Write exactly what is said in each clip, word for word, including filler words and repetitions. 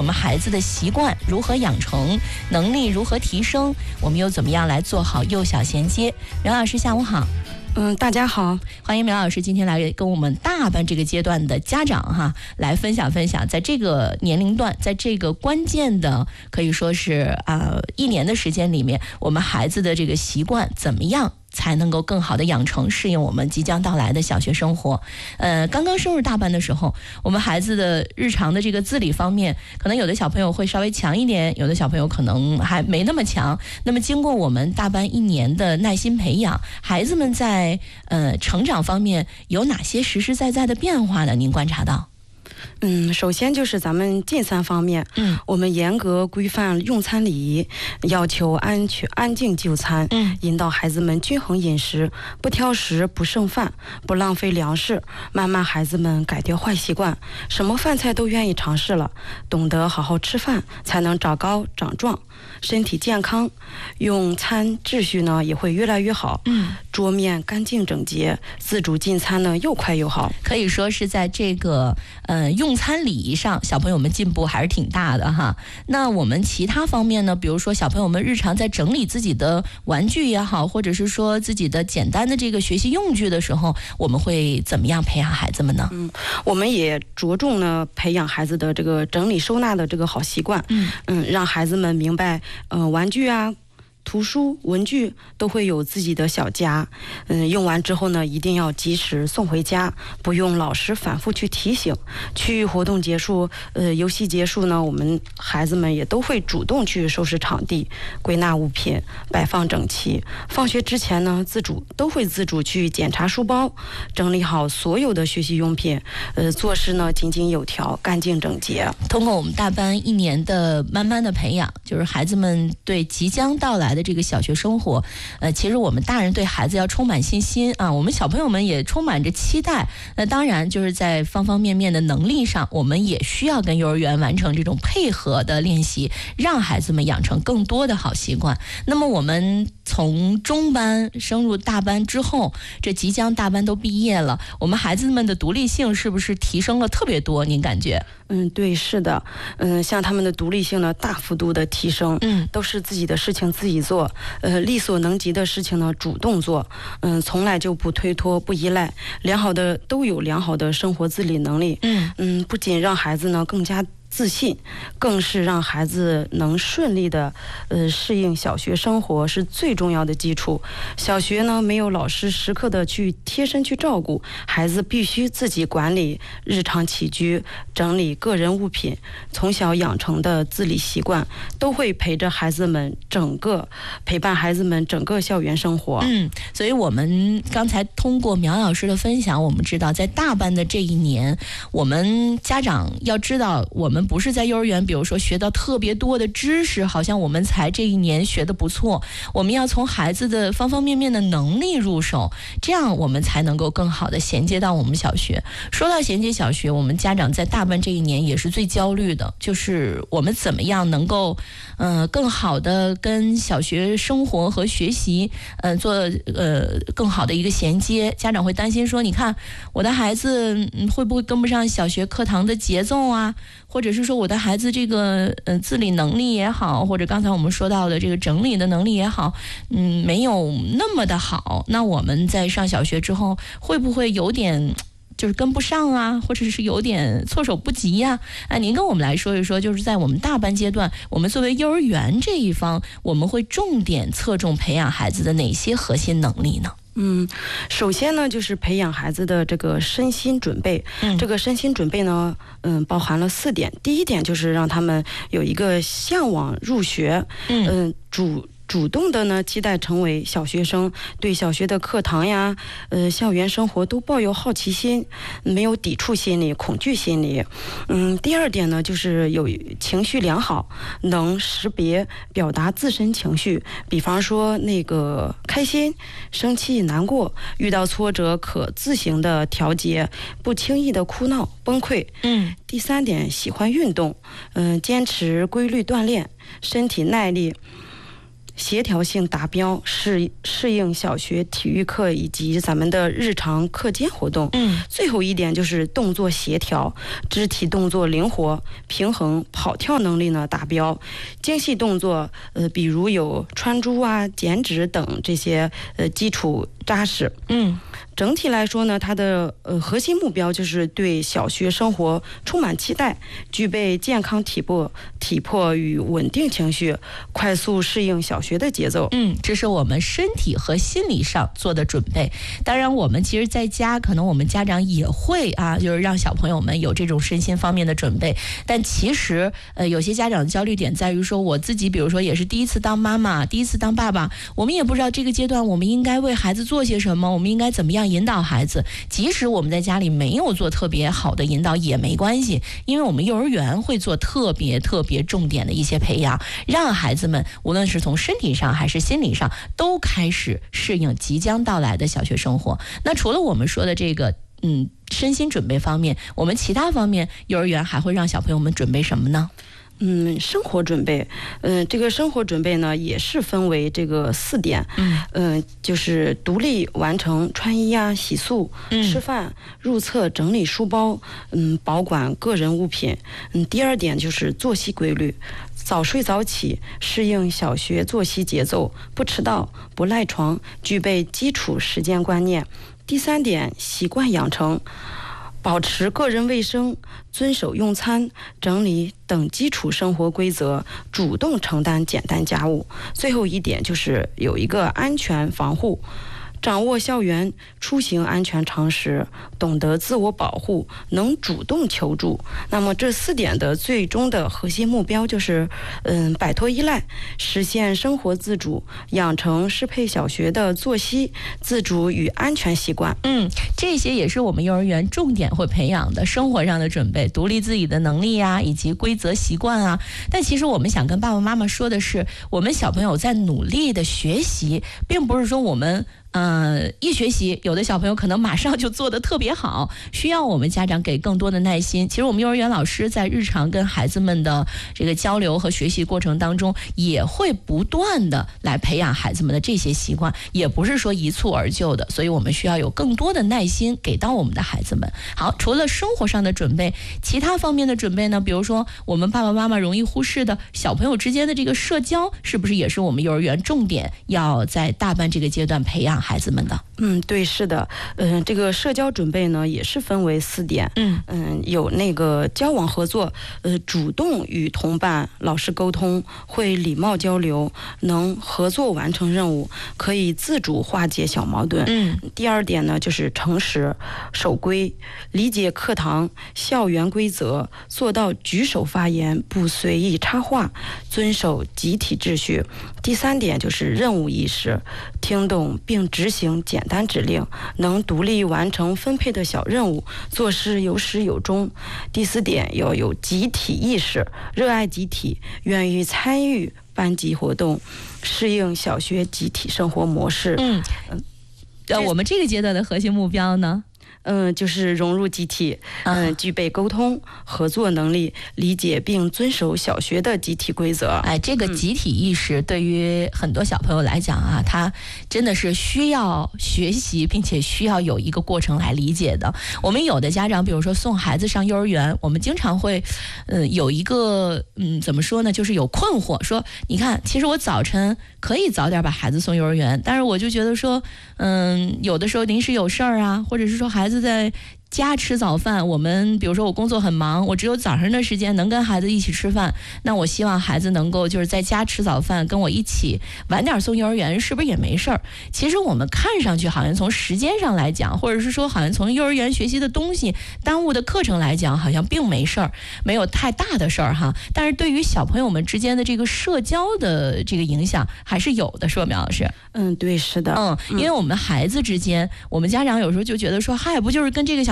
们孩子的习惯如何养成，能力如何提升，我们又怎么样来做好幼小衔接。苗老师下午好。 嗯，大家好， 欢迎苗老师今天来跟我们大班这个阶段的家长哈来分享分享，在这个年龄段，在这个关键的可以说是啊、呃、一年的时间里面，我们孩子的这个习惯怎么样才能够更好的养成，适应我们即将到来的小学生活。呃，刚刚升入大班的时候，我们孩子的日常的这个自理方面，可能有的小朋友会稍微强一点，有的小朋友可能还没那么强。那么经过我们大班一年的耐心培养，孩子们在呃成长方面有哪些实实在在的变化呢？您观察到？ 嗯，首先就是咱们进餐方面， 嗯， 我们严格规范用餐礼仪，要求安全安静就餐， 嗯， 引导孩子们均衡饮食，不挑食，不剩饭，不浪费粮食，慢慢孩子们改掉坏习惯，什么饭菜都愿意尝试了，懂得好好吃饭，才能长高长壮，身体健康，用餐秩序呢也会越来越好， 嗯， 桌面干净整洁，自主进餐呢又快又好， 可以说是在这个呃用餐礼仪上，小朋友们进步还是挺大的哈。那我们其他方面呢，比如说小朋友们日常在整理自己的玩具也好，或者是说自己的简单的这个学习用具的时候，我们会怎么样培养孩子们呢？ 嗯，我们也着重呢培养孩子的这个整理收纳的这个好习惯， 嗯嗯，让孩子们明白，呃，玩具啊。图书、文具都会有自己的小家，嗯，用完之后呢，一定要及时送回家，不用老师反复去提醒。区域活动结束，呃，游戏结束呢，我们孩子们也都会主动去收拾场地、归纳物品、摆放整齐。放学之前呢，自主都会自主去检查书包，整理好所有的学习用品，呃，做事呢井井有条、干净整洁。 通过我们大班一年的慢慢的培养，就是孩子们对即将到来的这个小学生活，呃，其实我们大人对孩子要充满信心啊，我们小朋友们也充满着期待。那当然就是在方方面面的能力上，我们也需要跟幼儿园完成这种配合的练习，让孩子们养成更多的好习惯。那么我们从中班升入大班之后，这即将大班都毕业了，我们孩子们的独立性是不是提升了特别多？您感觉？ 嗯，对，是的，嗯，像他们的独立性呢，大幅度的提升， 嗯， 都是自己的事情自己做，呃，力所能及的事情呢，主动做，嗯，从来就不推脱、不依赖，良好的都有良好的生活自理能力， 嗯嗯，不仅让孩子呢更加自信，更是让孩子能顺利的呃适应小学生活是最重要的基础。小学呢没有老师时刻的去贴身去照顾，孩子必须自己管理日常起居，整理个人物品，从小养成的自理习惯都会陪着孩子们整个陪伴孩子们整个校园生活。 嗯，所以我们刚才通过苗老师的分享，我们知道在大班的这一年，我们家长要知道，我们不是在幼儿园比如说学到特别多的知识，好像我们才这一年学得不错，我们要从孩子的方方面面的能力入手，这样我们才能够更好的衔接到我们小学。说到衔接小学，我们家长在大班这一年也是最焦虑的，就是我们怎么样能够呃更好的跟小学生活和学习呃做呃更好的一个衔接。家长会担心说，你看我的孩子、嗯、会不会跟不上小学课堂的节奏啊，或者是说我的孩子这个呃自理能力也好，或者刚才我们说到的这个整理的能力也好，嗯，没有那么的好，那我们在上小学之后会不会有点就是跟不上啊，或者是有点措手不及呀、啊？啊，您跟我们来说一说，就是在我们大班阶段，我们作为幼儿园这一方，我们会重点侧重培养孩子的哪些核心能力呢？ 嗯，首先呢，就是培养孩子的这个身心准备。嗯，这个身心准备呢，嗯，包含了四点。第一点就是让他们有一个向往入学，嗯，呃、主。主动的呢，期待成为小学生，对小学的课堂呀，呃，校园生活都抱有好奇心，没有抵触心理、恐惧心理。嗯，第二点呢，就是有情绪良好，能识别、表达自身情绪，比方说那个开心、生气、难过，遇到挫折可自行的调节，不轻易的哭闹、崩溃。嗯，第三点，喜欢运动，嗯、呃，坚持规律锻炼，身体耐力。 协调性达标，适适应小学体育课以及咱们的日常课间活动。 嗯， 最后一点就是动作协调，肢体动作灵活、平衡，跑跳能力呢达标。精细动作，呃，比如有穿珠啊、剪纸等这些呃基础扎实。 嗯。 整体来说呢，它的呃核心目标就是对小学生活充满期待，具备健康体魄、体魄与稳定情绪，快速适应小学的节奏。 嗯，这是我们身体和心理上做的准备。当然，我们其实在家，可能我们家长也会啊，就是让小朋友们有这种身心方面的准备。但其实，呃，有些家长的焦虑点在于说，我自己比如说也是第一次当妈妈，第一次当爸爸，我们也不知道这个阶段我们应该为孩子做些什么，我们应该怎么样引导孩子。即使我们在家里没有做特别好的引导也没关系，因为我们幼儿园会做特别特别重点的一些培养，让孩子们无论是从身体上还是心理上都开始适应即将到来的小学生活。那除了我们说的这个嗯身心准备方面，我们其他方面幼儿园还会让小朋友们准备什么呢？ 嗯，生活准备，嗯、呃，这个生活准备呢，也是分为这个四点，嗯，呃，就是独立完成穿衣啊、洗漱、嗯、吃饭、入厕、整理书包，嗯，保管个人物品，嗯，第二点就是作息规律，早睡早起，适应小学作息节奏，不迟到、不赖床，具备基础时间观念。第三点，习惯养成。保持个人卫生，遵守用餐、整理等基础生活规则，主动承担简单家务。最后一点就是有一个安全防护，掌握校园出行安全常识，懂得自我保护，能主动求助。那么这四点的最终的核心目标就是，嗯，摆脱依赖，实现生活自主，养成适配小学的作息、自主与安全习惯。 嗯，这些也是我们幼儿园重点会培养的生活上的准备，独立自己的能力啊，以及规则习惯啊。但其实我们想跟爸爸妈妈说的是，我们小朋友在努力的学习，并不是说我们呃，一学习，有的小朋友可能马上就做得特别好，需要我们家长给更多的耐心。其实我们幼儿园老师在日常跟孩子们的这个交流和学习过程当中，也会不断的来培养孩子们的这些习惯，也不是说一蹴而就的，所以我们需要有更多的耐心给到我们的孩子们。好，除了生活上的准备，其他方面的准备呢？比如说我们爸爸妈妈容易忽视的小朋友之间的这个社交，是不是也是我们幼儿园重点要在大班这个阶段培养孩子们的？ 嗯，对，是的，嗯、呃，这个社交准备呢也是分为四点，嗯嗯，有那个交往合作，呃，主动与同伴、老师沟通，会礼貌交流，能合作完成任务，可以自主化解小矛盾。嗯，第二点呢就是诚实、守规，理解课堂、校园规则，做到举手发言不随意插话，遵守集体秩序。第三点就是任务意识，听懂并执行简单指令，能独立完成分配的小任务，做事有始有终。第四点要有集体意识，热爱集体，愿意参与班级活动，适应小学集体生活模式。嗯， 呃，我们这个阶段的核心目标呢？ 嗯，就是融入集体，嗯，具备沟通、合作能力，理解并遵守小学的集体规则。 哎，这个集体意识对于很多小朋友来讲啊，他真的是需要学习，并且需要有一个过程来理解的。我们有的家长，比如说送孩子上幼儿园，我们经常会，嗯，有一个，嗯，怎么说呢，就是有困惑，说，你看，其实我早晨可以早点把孩子送幼儿园，但是我就觉得说，嗯，有的时候临时有事儿啊，或者是说孩子在家吃早饭，我们比如说我工作很忙，我只有早上的时间能跟孩子一起吃饭，那我希望孩子能够就是在家吃早饭，跟我一起晚点送幼儿园，是不是也没事儿？其实我们看上去好像从时间上来讲，或者是说好像从幼儿园学习的东西耽误的课程来讲，好像并没事儿，没有太大的事儿哈。但是对于小朋友们之间的这个社交的这个影响还是有的，是吧，苗老师？ 嗯，对，是的， 嗯，因为我们孩子之间，我们家长有时候就觉得说，嗨，不就是跟这个小孩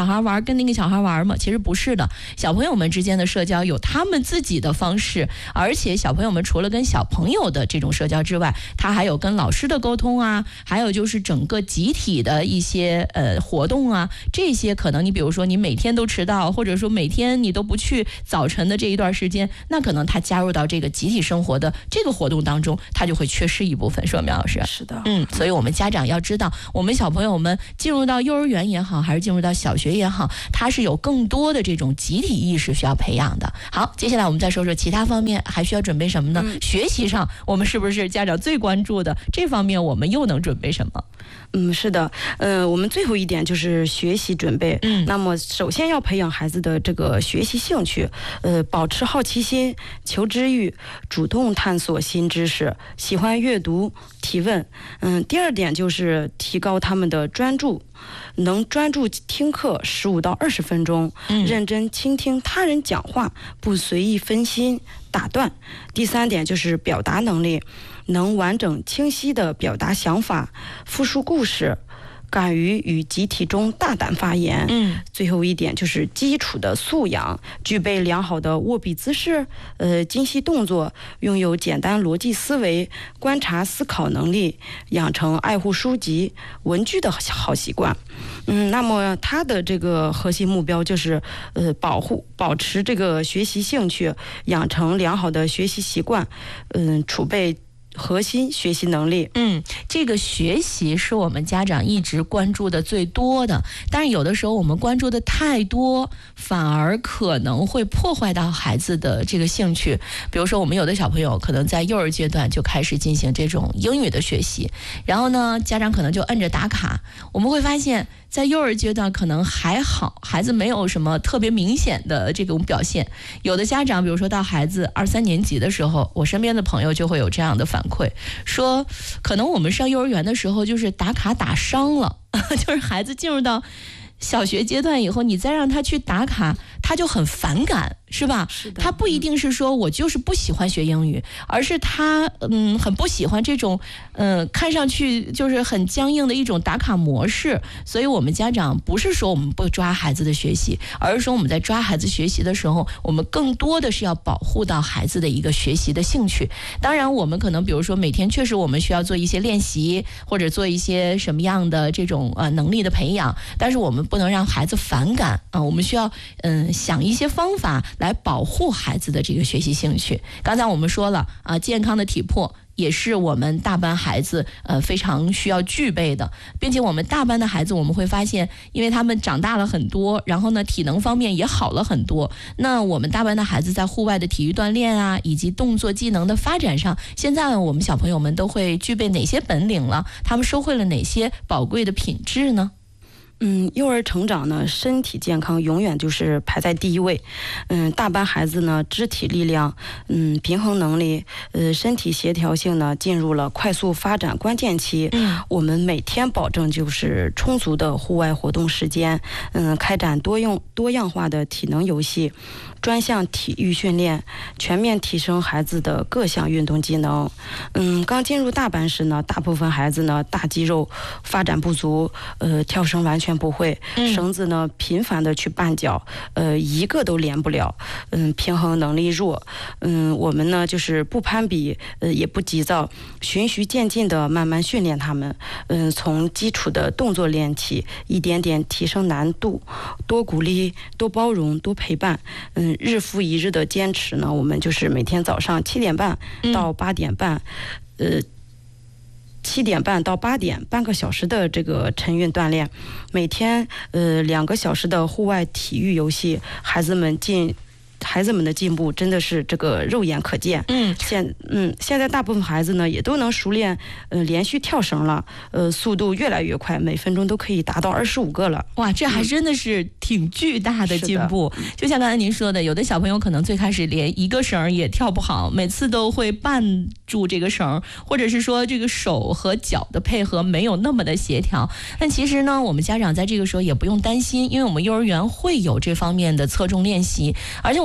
孩玩跟那个小孩玩吗？其实不是的，小朋友们之间的社交有他们自己的方式，而且小朋友们除了跟小朋友的这种社交之外，他还有跟老师的沟通啊，还有就是整个集体的一些呃活动啊，这些可能你比如说你每天都迟到，或者说每天你都不去早晨的这一段时间，那可能他加入到这个集体生活的这个活动当中，他就会缺失一部分，是吧，苗老师？ 是的， 嗯，所以我们家长要知道，我们小朋友们进入到幼儿园也好，还是进入到小学也好，他是有更多的这种集体意识需要培养的。好，接下来我们再说说其他方面还需要准备什么呢？嗯、学习上，我们是不是家长最关注的这方面，我们又能准备什么？ 嗯，是的，嗯、呃，我们最后一点就是学习准备。嗯，那么首先要培养孩子的这个学习兴趣，呃，保持好奇心、求知欲，主动探索新知识，喜欢阅读、提问。嗯，第二点就是提高他们的专注，能专注听课十五到二十分钟，嗯、认真倾听他人讲话，不随意分心打断。第三点就是表达能力，能完整清晰地表达想法，复述故事，敢于与集体中大胆发言。嗯，最后一点就是基础的素养，具备良好的握笔姿势，呃，精细动作，拥有简单逻辑思维，观察思考能力，养成爱护书籍、文具的好习惯。嗯，那么他的这个核心目标就是，呃，保护、保持这个学习兴趣，养成良好的学习习惯，嗯、呃，储备核心学习能力。 嗯，这个学习是我们家长一直关注的最多的，但是有的时候我们关注的太多，反而可能会破坏到孩子的这个兴趣。比如说我们有的小朋友可能在幼儿阶段就开始进行这种英语的学习，然后呢家长可能就摁着打卡，我们会发现在幼儿阶段可能还好，孩子没有什么特别明显的这种表现。有的家长比如说到孩子二三年级的时候，我身边的朋友就会有这样的反馈，说可能我们上幼儿园的时候就是打卡打伤了，就是孩子进入到小学阶段以后，你再让他去打卡，他就很反感，是吧？ 是的， 他不一定是说我就是不喜欢学英语，而是他嗯很不喜欢这种嗯、呃、看上去就是很僵硬的一种打卡模式。所以我们家长不是说我们不抓孩子的学习，而是说我们在抓孩子学习的时候，我们更多的是要保护到孩子的一个学习的兴趣。当然我们可能比如说每天确实我们需要做一些练习，或者做一些什么样的这种呃能力的培养，但是我们不能让孩子反感啊、呃，我们需要嗯、呃、想一些方法来保护孩子的这个学习兴趣。刚才我们说了啊、呃，健康的体魄也是我们大班孩子呃非常需要具备的，并且我们大班的孩子我们会发现，因为他们长大了很多，然后呢体能方面也好了很多，那我们大班的孩子在户外的体育锻炼啊，以及动作技能的发展上，现在我们小朋友们都会具备哪些本领了？他们收获了哪些宝贵的品质呢？ 嗯，幼儿成长呢，身体健康永远就是排在第一位。嗯，大班孩子呢，肢体力量、嗯，平衡能力、呃，身体协调性呢，进入了快速发展关键期。嗯，我们每天保证就是充足的户外活动时间，嗯，开展多用多样化的体能游戏。专项体育训练，全面提升孩子的各项运动技能。嗯，刚进入大班时呢，大部分孩子呢大肌肉发展不足，呃，跳绳完全不会，绳子呢频繁的去绊脚，呃，一个都连不了。嗯，平衡能力弱。嗯，我们呢就是不攀比，呃，也不急躁，循序渐进的慢慢训练他们。嗯，从基础的动作练起，一点点提升难度，多鼓励，多包容，多陪伴。嗯。日复一日的坚持呢，我们就是每天早上七点半到八点半，嗯、呃，七点半到八点，半个小时的这个晨运锻炼，每天呃两个小时的户外体育游戏，孩子们进。孩子们的进步真的是这个肉眼可见。嗯，现嗯现在大部分孩子呢也都能熟练呃连续跳绳了，呃速度越来越快，每分钟都可以达到二十五个了。 哇，这还真的是挺巨大的进步。嗯、就像刚才您说的，有的小朋友可能最开始连一个绳也跳不好，每次都会绊住这个绳，或者是说这个手和脚的配合没有那么的协调。但其实呢，我们家长在这个时候也不用担心，因为我们幼儿园会有这方面的侧重练习，而且我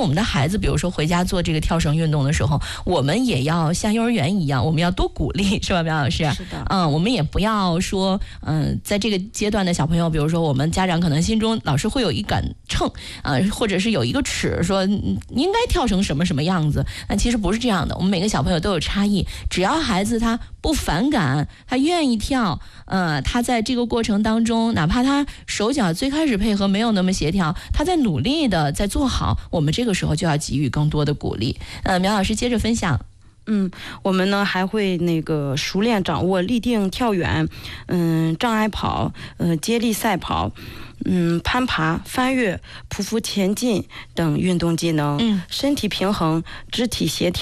我们的孩子比如说回家做这个跳绳运动的时候，我们也要像幼儿园一样，我们要多鼓励，是吧，苗老师？ 是的。 嗯，我们也不要说，嗯，在这个阶段的小朋友，比如说我们家长可能心中老是会有一杆秤，呃，或者是有一个尺，说应该跳成什么什么样子。但其实不是这样的，我们每个小朋友都有差异，只要孩子他不反感，他愿意跳，呃，他在这个过程当中，哪怕他手脚最开始配合没有那么协调，他在努力的在做好，我们这个时候就要给予更多的鼓励。呃，苗老师接着分享。 嗯，我们呢还会那个熟练掌握立定跳远，嗯，障碍跑，呃，接力赛跑，嗯，攀爬、翻越、匍匐前进等运动技能，嗯，身体平衡、肢体协调。